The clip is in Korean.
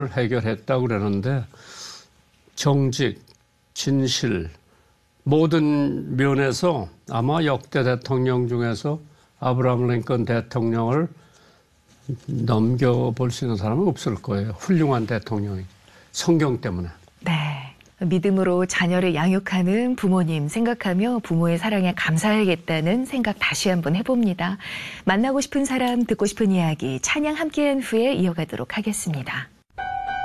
해결했다고 그러는데 정직, 진실 모든 면에서 아마 역대 대통령 중에서 아브라함 링컨 대통령을 넘겨볼 수 있는 사람은 없을 거예요. 훌륭한 대통령이. 성경 때문에. 네. 믿음으로 자녀를 양육하는 부모님 생각하며 부모의 사랑에 감사해야겠다는 생각 다시 한번 해봅니다. 만나고 싶은 사람, 듣고 싶은 이야기, 찬양 함께한 후에 이어가도록 하겠습니다.